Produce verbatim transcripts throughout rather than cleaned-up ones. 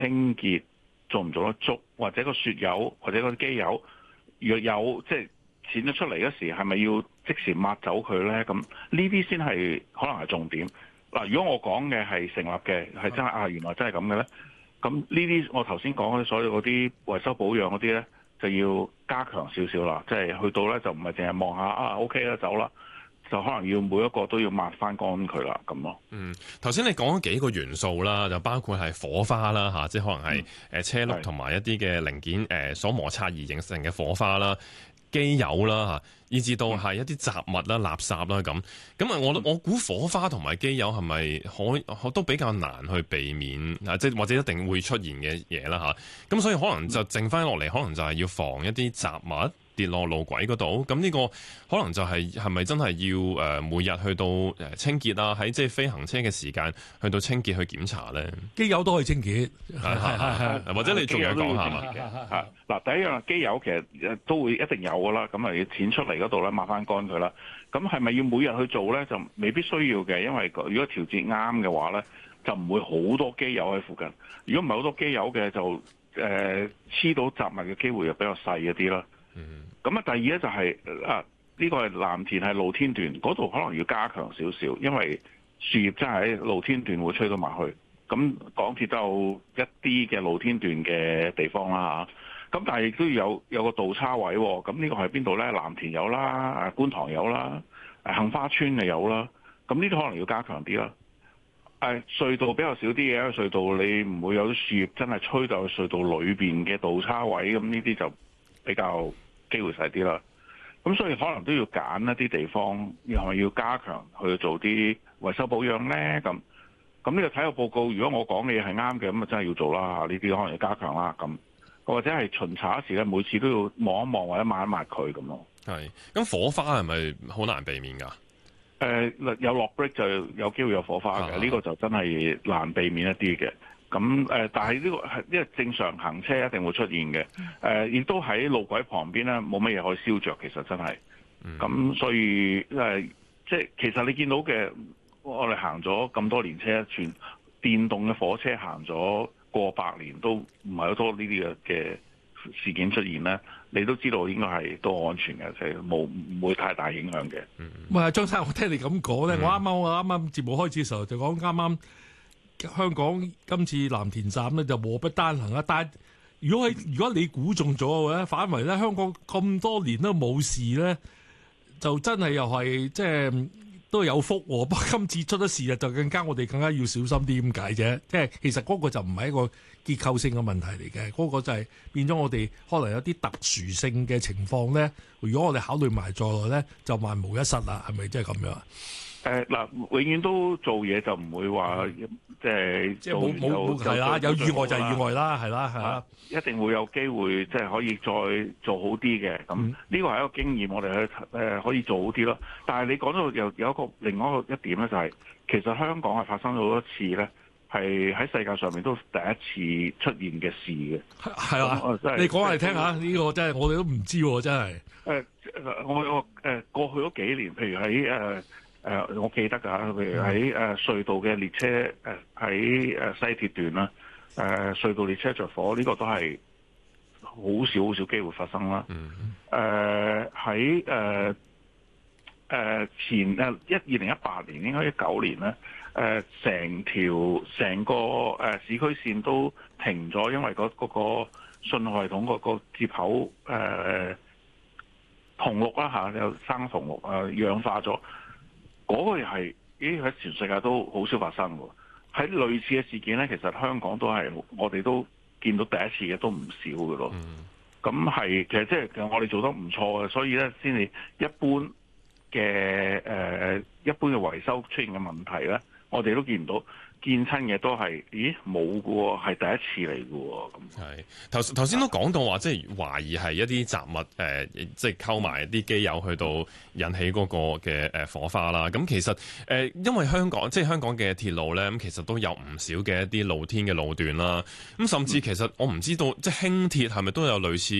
清潔做唔做得足，或者個雪油或者個機油若有即係濺咗出嚟嗰時，係咪要即時抹走佢咧？咁呢啲先係可能係重點。嗱，如果我講嘅係成立嘅，係真係啊，原來真係咁嘅咧。咁呢啲我頭先講嘅所有嗰啲維修保養嗰啲咧，就要加強少少啦。即係去到咧就唔係淨係望下啊 OK 啦走啦。就可能要每一個都要抹翻乾佢啦，咁咯。 嗯，頭先你講咗幾個元素啦，就包括係火花啦嚇，即係可能係誒車轆同埋一啲嘅零件誒所摩擦而形成嘅火花啦、機油啦嚇，以至到係一啲雜物啦、垃圾啦咁。咁啊，我我估火花同埋機油係咪可可都比較難去避免啊？即係或者一定會出現嘅嘢啦嚇。咁所以可能就剩翻落嚟，可能就係要防一啲雜物跌落路軌嗰度，咁呢個可能就係係咪真係要誒每日去到誒清潔啊？喺即係飛行車嘅時間去到清潔去檢查咧， 機油都可以清潔， 係係係，或者你仲有講下嘛？ 嚇嗱，第一樣機油其實都會一定有噶啦，咁啊要濺出嚟嗰度咧抹翻乾佢啦。咁係咪要每日去做咧？就未必需要嘅，因為如果調節啱嘅話咧，就唔會好多機油喺附近。如果唔係好多機油嘅，就誒黐、呃、到雜物嘅機會又比較細一啲啦。 嗯， 咁啊，第二咧就係、是、啊，呢、這個係藍田係露天段，嗰度可能要加強少少，因為樹葉真係喺露天段會吹到埋去。咁港鐵都有一啲嘅露天段嘅地方啦嚇，咁但係亦都有有個倒叉位喎。咁呢個係邊度咧？藍田有啦，啊觀塘有啦，誒杏花村就有啦。咁呢啲可能要加強啲啦。誒隧道比較少啲嘅，因為隧道你唔會有啲樹葉真係吹到去隧道裏邊嘅倒叉位，咁呢啲就比較機會細啲啦，咁所以可能都要揀一啲地方，係咪要加強去做啲維修保養呢？咁咁呢個體育報告，如果我講嘅嘢係啱嘅，咁啊真係要做啦。呢啲可能要加強啦。咁或者係巡查時咧，每次都要望一望或者抹一抹佢咁咯。 係，咁火花係咪好難避免㗎？ 誒、呃、有落 break 就有機會有火花嘅，呢、啊、個就真係難避免一啲嘅。咁誒、呃，但係呢、這個係因為正常行車一定會出現嘅。誒、呃，亦都喺路軌旁邊咧，冇乜嘢可以燒着。其實真係。咁、嗯、所以誒、呃，即係其實你見到嘅，我哋行咗咁多年車，全電動嘅火車行咗過百年，都唔係好多呢啲嘅嘅事件出現咧。你都知道應該係都安全嘅，即係冇唔會太大影響嘅。 唔係張生，我聽你咁講咧， 嗯、 我啱啱我啱啱節目開始嘅時候就講啱啱香港今次藍田站咧就禍不單行啊！但係如果係如果你估中咗嘅話，反為咧香港咁多年都冇事咧，就真係又係即係都有福喎。不過今次出咗事啊，就更加我哋更加要小心啲咁解啫。即係其實嗰個就唔係一個結構性嘅問題嚟嘅，嗰、那個就係變咗我哋可能有啲特殊性嘅情況咧。如果我哋考慮埋在內咧，就萬無一失啦。係咪即係咁樣？ 誒嗱、呃，永遠都做嘢就唔會話即係即係冇冇係啦，有意外就係意外啦，係啦係啦， 一定會有機會即係可以再做好啲嘅。咁呢個係一個經驗，我哋去誒可以做好啲咯。但係你講到又有一個另外一個一點咧，就係、是、其實香港係發生咗好多次咧。係喺世界上面都第一次出現嘅事嘅， 係啊！你講嚟聽下，呢個真係我哋都唔知喎，真係。誒， 我我誒過去嗰幾年，譬如喺誒誒，我記得㗎，譬如喺誒隧道嘅列車誒喺誒西鐵段啦，誒隧道列車着火，呢個都係好少好少機會發生啦。誒喺誒誒前誒一二零一八年，應該一九年咧。誒成條成個誒、呃、市區線都停咗，因為嗰、嗰個信號系統嗰個接口誒、呃、銅綠啦嚇，有生銅綠啊氧化咗，嗰、嗰個又係咦喺全世界都好少發生喎。喺類似嘅事件咧，其實香港都係我哋都見到第一次嘅都唔少嘅咯。咁係、嗯、其實即係其實我哋做得唔錯嘅，所以咧先至一般嘅誒、呃、一般嘅維修出現嘅問題咧。我哋都見唔到，見親嘅都係，咦冇㗎喎，係第一次嚟㗎喎。咁係頭頭先都講到話，即係懷疑係一啲雜物誒、呃，即係溝埋啲機油去到引起嗰個嘅誒火花啦。咁其實誒、呃，因為香港即係香港嘅鐵路咧，咁其實都有唔少嘅一啲露天嘅路段啦。咁甚至其實我唔知道，即係輕鐵係咪都有類似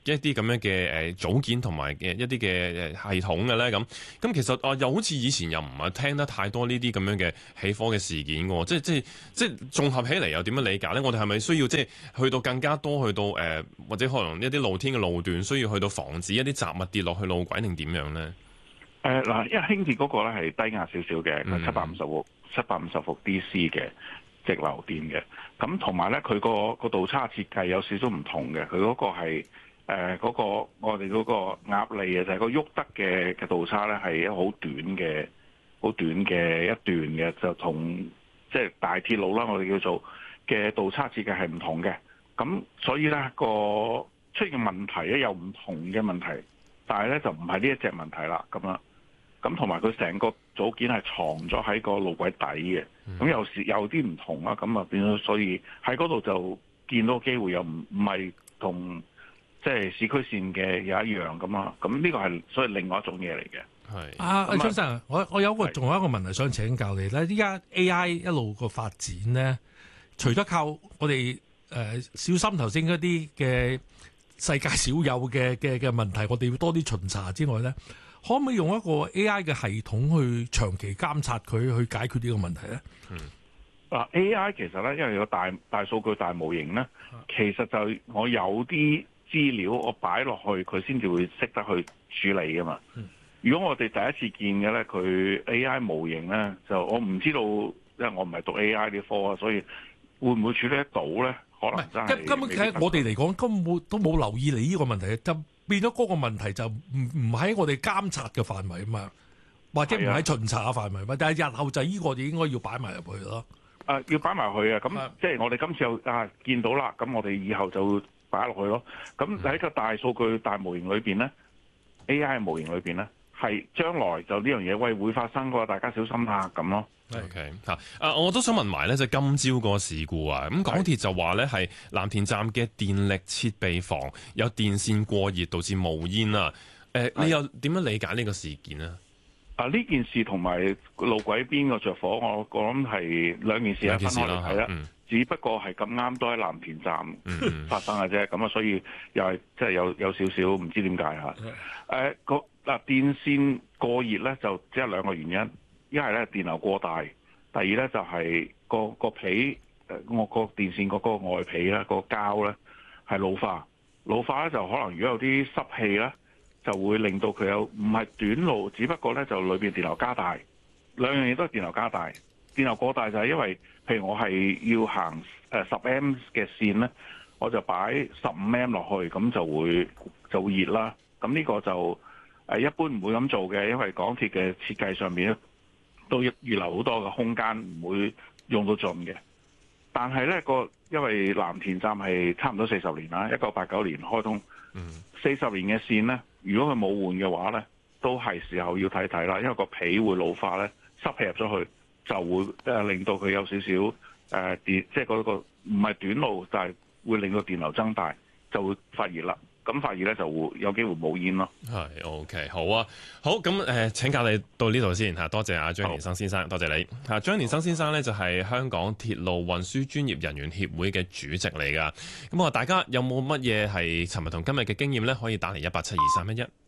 一啲咁樣嘅誒組件同埋嘅一啲嘅系統嘅咧？咁咁其實啊，又好似以前又唔係聽得太多呢啲咁樣嘅起火嘅事件喎。即係即係即係綜合起嚟又點樣理解咧？我哋係咪需要即係去到更加多去到誒、呃，或者可能一啲露天嘅路段需要去到防止一啲雜物跌落去路軌定點樣咧？ 誒嗱，因為輕鐵嗰個咧係低壓少少嘅，佢七百五十伏七百五十伏 D C 嘅直流電嘅。咁同埋咧，佢個個導叉設計有少少唔同嘅。佢嗰個係誒嗰個我哋嗰個鴨脷啊，就係、是、個喐得嘅嘅導叉咧，係一個好短嘅好短嘅一段嘅，就同即係大鐵路啦，我哋叫做嘅導叉設計係唔同嘅。咁所以咧個出現嘅問題咧有唔同嘅問題，但係咧就唔係呢一隻問題啦。咁樣咁同埋佢成個組件係藏咗喺個路軌底嘅，咁有時有啲唔同啦，咁啊變咗，所以喺嗰度就見到機會又唔唔係同即係市區線嘅有一樣咁啊，咁呢個係所以另外一種嘢嚟嘅。 係啊，阿張生，我我有個仲有一個問題想請教你咧。依家 A I 一路個發展咧，除咗靠我哋誒、呃、小心頭先嗰啲嘅世界少有嘅嘅嘅問題，我哋要多啲巡查之外咧，可唔可以用一個 A I 嘅系統去長期監察佢，去解決呢個問題咧？ 嗯，嗱 A I 其實咧，因為有大大數據、大模型咧，其實就我有啲資料我擺落去，佢先至會識得去處理噶嘛。嗯，如果我哋第一次見嘅咧，佢 A I 模型咧，就我唔知道，因為我唔係讀 A I 啲科啊，所以會唔會處理得到咧？可能真係根本喺我哋嚟講，根本都冇留意你呢個問題，就變咗嗰個問題就唔唔喺我哋監察嘅範圍啊嘛，或者唔喺巡查嘅範圍嘛。但係日後就呢個就應該要擺埋入去咯。 誒、啊，要擺埋去啊！咁即係我哋今次又啊見到啦，咁我哋以後就會擺落去咯。咁喺個大數據大模型裏邊咧 ，A I 模型裏邊咧，係將來就呢樣嘢喂會發生嘅，大家小心下咁咯。 OK 嚇，啊我都想問埋咧，就今朝個事故啊，咁港鐵就話咧係藍田站嘅電力設備房有電線過熱導致冒煙啊。誒，你又點樣理解呢個事件呢？ 啊，呢件事同埋路軌邊個着火，我我諗係兩件事啊，分開嚟睇啦。嗯、只不過係咁啱都喺藍田站發生嘅啫，咁啊、嗯，所以又係即係有有少少唔知點解嚇。誒個嗱電線過熱咧，就只有兩個原因。一係咧電流過大，第二咧就係個個皮誒我個電線嗰個外皮咧、個膠咧係老化，老化咧就可能如果有啲濕氣咧，就會令到佢有唔係短路，只不過咧就裏邊電流加大，兩樣嘢都係電流加大。電流過大就係因為譬如我係要行誒十 M 嘅線咧，我就擺十五 M 落去，咁就會就會熱啦。咁呢個就誒一般唔會咁做嘅，因為港鐵嘅設計上面咧，都預留好多嘅空間，唔會用到盡嘅。但係咧個，因為藍田站係差唔多四十年啦，一九八九年開通，四十年嘅線咧，如果佢冇換嘅話咧，都係時候要睇睇啦。因為個皮會老化咧，濕氣入咗去，就會誒令到佢有少少誒電，即係嗰個唔係短路，但係會令到電流增大，就會發熱啦。咁發熱咧就會有機會冒煙咯。 係 OK， 好啊，好咁誒、呃，請教你到呢度先嚇，多謝阿張年生先生，多謝你嚇。張年生先生咧就係香港鐵路運輸專業人員協會嘅主席嚟㗎。咁啊，大家有冇乜嘢係尋日同今日嘅經驗咧？可以打嚟一八七二三一一。